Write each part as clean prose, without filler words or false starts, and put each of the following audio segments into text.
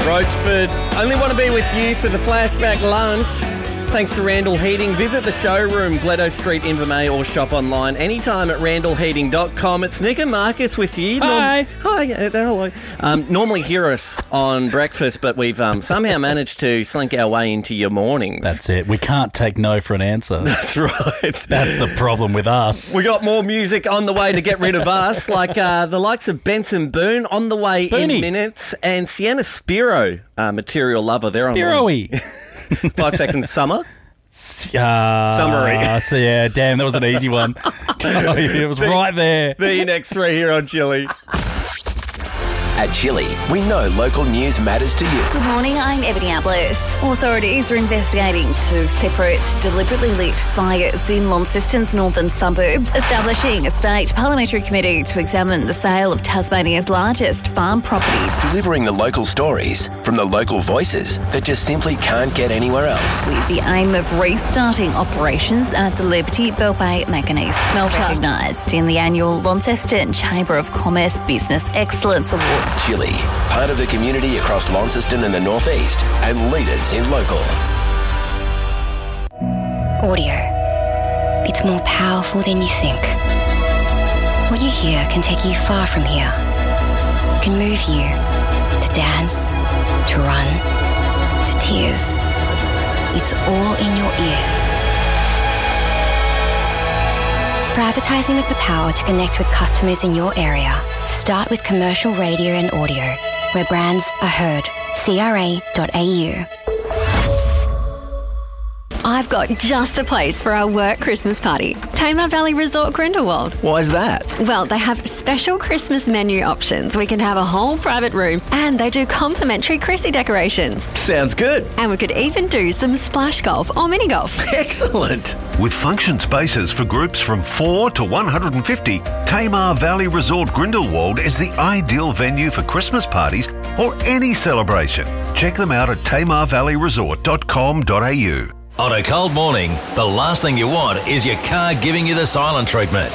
Roachford, only want to be with you for the flashback lunch. Thanks to Randall Heating. Visit the showroom, Gledo Street, Invermay, or shop online anytime at randallheating.com. It's Nick and Marcus with you. Hi. Hi. Hello. Normally hear us on breakfast, but we've somehow managed to slink our way into your mornings. That's it. We can't take no for an answer. That's right. That's the problem with us. We got more music on the way to get rid of us, like the likes of Benson Boone on the way Booney. in minutes, and Sienna Spiro, Material Lover. They're on Spiro-y. 5 seconds summer. Summary. So yeah, damn, that was an easy one. It was right there. The next three here on Chili. At Chili, we know local news matters to you. Good morning, I'm Ebony Ablett. Authorities are investigating two separate, deliberately lit fires in Launceston's northern suburbs, establishing a state parliamentary committee to examine the sale of Tasmania's largest farm property. Delivering the local stories from the local voices that just simply can't get anywhere else. With the aim of restarting operations at the Liberty Bell Bay Manganese Smelter, recognised in the annual Launceston Chamber of Commerce Business Excellence Awards. Chili, part of the community across Launceston and the northeast, and leaders in local. Audio. It's more powerful than you think. What you hear can take you far from here. It can move you to dance, to run, to tears. It's all in your ears. For advertising with the power to connect with customers in your area, start with commercial radio and audio, where brands are heard. CRA.au. I've got just the place for our work Christmas party. Tamar Valley Resort Grindelwald. Why's that? Well, they have special Christmas menu options. We can have a whole private room and they do complimentary Chrissy decorations. Sounds good. And we could even do some splash golf or mini golf. Excellent. With function spaces for groups from 4 to 150, Tamar Valley Resort Grindelwald is the ideal venue for Christmas parties or any celebration. Check them out at tamarvalleyresort.com.au. On a cold morning, the last thing you want is your car giving you the silent treatment.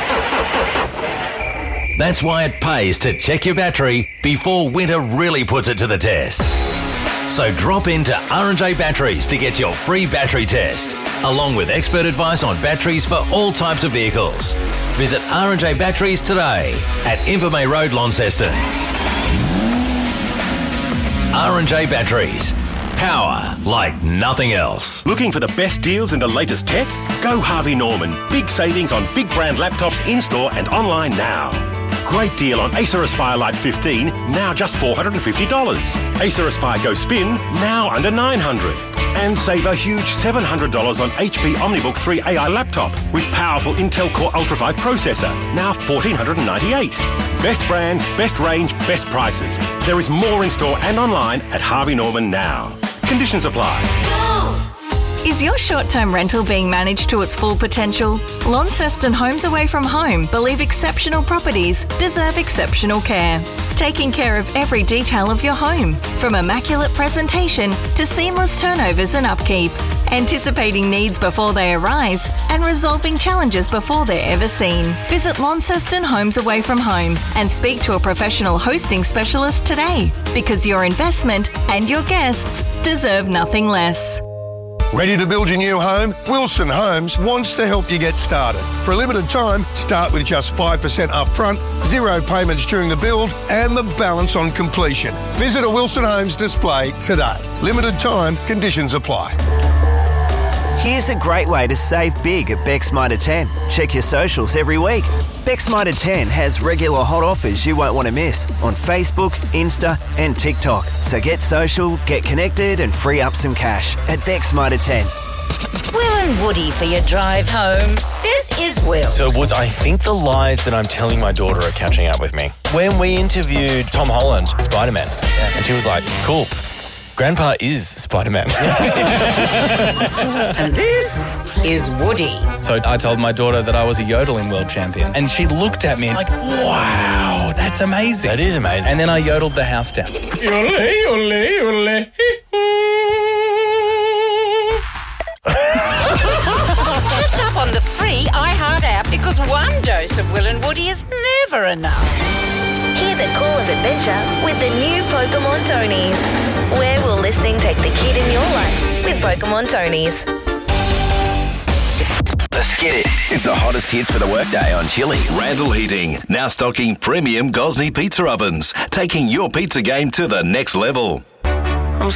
That's why it pays to check your battery before winter really puts it to the test. So drop into R&J Batteries to get your free battery test, along with expert advice on batteries for all types of vehicles. Visit R&J Batteries today at Invermay Road, Launceston. R&J Batteries. Power like nothing else. Looking for the best deals in the latest tech? Go Harvey Norman. Big savings on big brand laptops in-store and online now. Great deal on Acer Aspire Lite 15, now just $450. Acer Aspire Go Spin, now under $900. And save a huge $700 on HP OmniBook 3 AI laptop with powerful Intel Core Ultra 5 processor, now $1,498. Best brands, best range, best prices. There is more in store and online at Harvey Norman now. Conditions apply. Is your short-term rental being managed to its full potential? Launceston Homes Away from Home believe exceptional properties deserve exceptional care. Taking care of every detail of your home, from immaculate presentation to seamless turnovers and upkeep. Anticipating needs before they arise and resolving challenges before they're ever seen. Visit Launceston Homes Away from Home and speak to a professional hosting specialist today, because your investment and your guests deserve nothing less. Ready to build your new home? Wilson Homes wants to help you get started. For a limited time, start with just 5% upfront, 0 payments during the build, and the balance on completion. Visit a Wilson Homes display today. Limited time, conditions apply. Here's a great way to save big at Beck's Mitre 10. Check your socials every week. Beck's Mitre 10 has regular hot offers you won't want to miss on Facebook, Insta and TikTok. So get social, get connected and free up some cash at Beck's Mitre 10. Will and Woody for your drive home. This is Will. So, Woods, I think the lies that I'm telling my daughter are catching up with me. When we interviewed Tom Holland, Spider-Man, and she was like, cool. Grandpa is Spider-Man. And this is Woody. So I told my daughter that I was a yodeling world champion. And she looked at me like, wow, that's amazing. That is amazing. And then I yodeled the house down. Yodel, yodel, yodel. Catch up on the free iHeart app, because one dose of Will and Woody is never never enough. Hear the call of adventure with the new Pokemon Tonies. Where will listening take the kid in your life with Pokemon Tonies? Let's get it. It's the hottest hits for the workday on Chili. Randall Heating, now stocking premium Gosney pizza ovens, taking your pizza game to the next level.